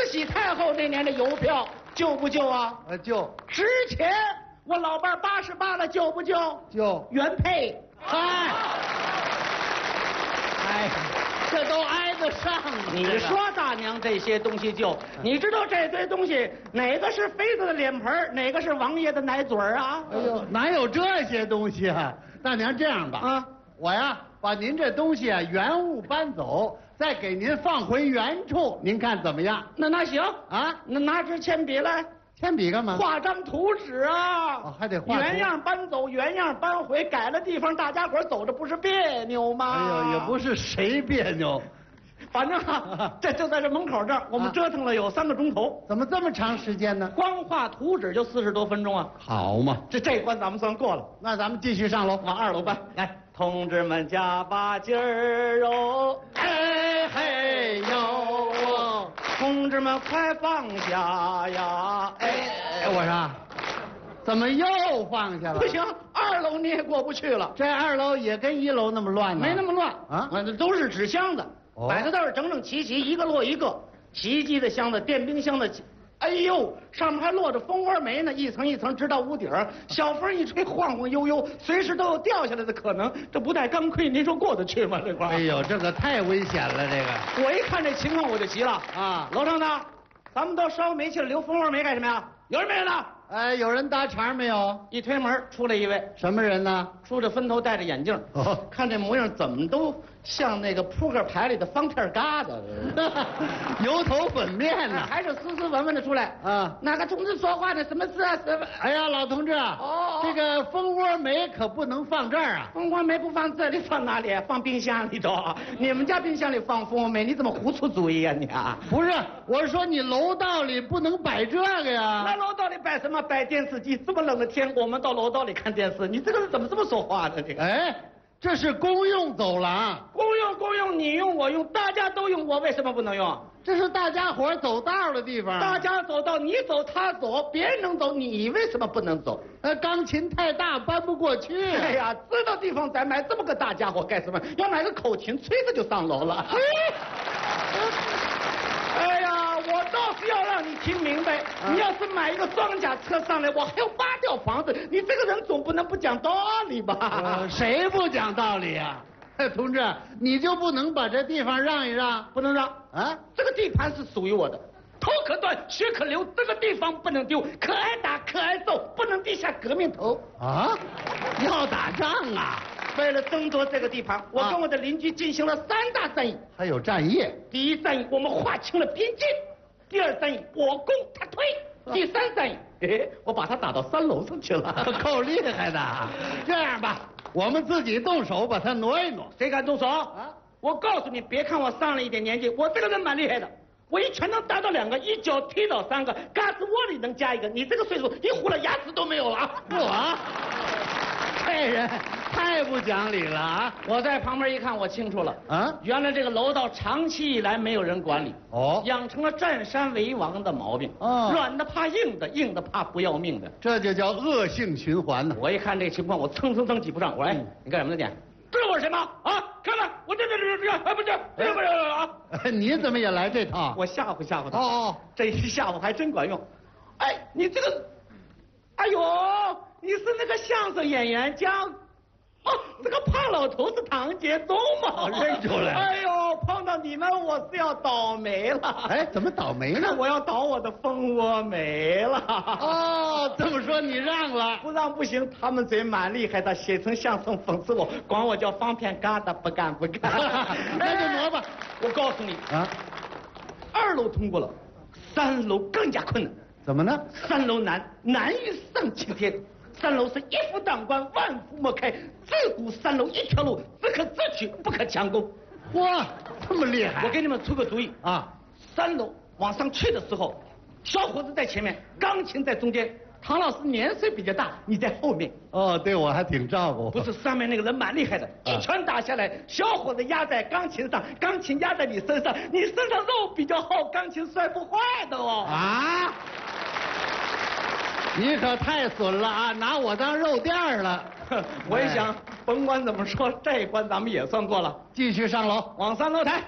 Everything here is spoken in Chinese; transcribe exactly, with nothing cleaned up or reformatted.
禧太后那年的邮票旧不旧啊？ 呃，就值钱。我老伴八十八了，旧不旧？ 就原配。 嗨，哎，这都挨得上吗？ 你说大娘这些东西旧，你知道这堆东西哪个是妃子的脸盆，哪个是王爷的奶嘴儿啊？ 哎呦，哪有这些东西啊？大娘这样吧， 啊， 我呀把您这东西啊原物搬走，再给您放回原处，您看怎么样？ 那那行啊， 那拿支铅笔来。 铅笔干嘛？ 画张图纸啊！ 哦，还得画图原样搬走，原样搬回，改了地方，大家伙走着不是别扭吗？ 哎呦，也不是谁别扭， 反正啊，这就在这门口这儿，我们折腾了有三个钟头。 怎么这么长时间呢？ 光画图纸就四十多分钟啊！ 好嘛， 这这关咱们算过了。 那咱们继续上楼， 往二楼搬。来，同志们加把劲儿哦！ 嘿嘿呦， 同志们快放下呀！哎哎，我说，怎么又放下了？ 不行，二楼你也过不去了。 这二楼也跟一楼那么乱呢？ 没那么乱啊啊，这都是纸箱子， 哦摆在那儿整整齐齐，一个摞一个。洗衣机的箱子，电冰箱的，哎呦，上面还落着蜂窝煤呢，一层一层直到屋顶儿。小风一吹，晃晃悠悠，随时都有掉下来的可能。这不带钢盔，您说过得去吗？这块儿哎呦，这可太危险了，这个我一看这情况我就急了啊！ 楼上的，咱们都烧煤气了，留蜂窝煤干什么呀？有人没有呢？ 哎，有人搭茬没有？ 一推门出来一位， 什么人呢？ 梳着分头，戴着眼镜， 哦看这模样怎么都像那个扑克牌里的方片疙瘩。 油头粉面呢？ 还是斯斯文文的出来啊哪个同志说话呢？什么事啊？什么？ 哎呀，老同志啊， 哦这个蜂窝煤可不能放这儿啊！ 蜂窝煤不放这里，放哪里？放冰箱里头。你们家冰箱里放蜂窝煤，你怎么胡出主意啊你啊？ 不是，我是说你楼道里不能摆这个那呀。 楼道里摆什么？摆电视机。这么冷的天，我们到楼道里看电视，你这个人怎么这么说话呢？这个。 哎，这是公用走廊， 公用公用，你用我用，大家都用，我为什么不能用？ 这是大家伙走道的地方。 大家走到你走他走，别人能走，你为什么不能走？ 呃，钢琴太大搬不过去。 哎呀，知道地方咱买这么个大家伙干什么？要买个口琴，吹着就上楼了。哎呀，我倒是要让你听明白， 啊你要是买一个装甲车上来，我还要扒掉房子，你这个人总不能不讲道理吧？ 呃，谁不讲道理呀、啊？同志，你就不能把这地方让一让？ 不能让啊！ 这个地盘是属于我的，头可断，血可流，这个地方不能丢，可挨打可挨揍，不能低下革命头。 啊，要打仗啊！ 为了争夺这个地盘，我跟我的邻居进行了三大战役。 还有战役？ 第一战役，我们划清了边界；第二战役，我攻他推；第三战役，哎，我把他打到三楼上去了， 够厉害的。这样吧，我们自己动手把它挪一挪。 谁敢动手？ 啊！ 我告诉你，别看我上了一点年纪，我这个人蛮厉害的。我一拳能打到两个，一脚踢倒三个，嘎子窝里能加一个。你这个岁数，一糊了牙齿都没有了啊！ 我，这人太不讲理了啊！ 我在旁边一看，我清楚了啊， 原来这个楼道长期以来没有人管理， 哦， 养成了占山为王的毛病。 哦软的怕硬的，硬的怕不要命的。 这就叫恶性循环呢。 我一看这情况，我蹭蹭蹭挤不上。我说，哎， 嗯你干什么呢你？知道我是谁吗？啊，看看我这这这这，哎不是，不是不是啊！ 你怎么也来这套？ 我吓唬吓唬他。 哦哦， 这一吓唬还真管用。哎，你这个，哎呦，你是那个相声演员姜。哦，这个胖老头是唐杰忠嘛？ 哦认出来了哎呦，碰到你们我是要倒霉了。 哎，怎么倒霉呢？ 我要倒我的蜂窝煤了。 哦，这么说你让了？ 不让不行，他们嘴蛮厉害的，写成相声讽刺我，管我叫方片疙瘩，不干不干。 那就挪吧。 我告诉你啊， 二楼通过了，三楼更加困难。 怎么呢？ 三楼难，难于上青天。三楼是一夫当关，万夫莫开。自古三楼一条路，只可自取，不可强攻。 哇，这么厉害！ 我给你们出个主意啊， 三楼往上去的时候，小伙子在前面，钢琴在中间。唐老师年岁比较大，你在后面。 哦，对我还挺照顾。 不是上面那个人蛮厉害的， 啊一拳打下来，小伙子压在钢琴上，钢琴压在你身上，你身上肉比较厚，钢琴摔不坏的哦。 啊！你可太损了啊！拿我当肉垫儿了。 我一想，甭管怎么说，这一关咱们也算过了。 继续上楼。 往三楼抬。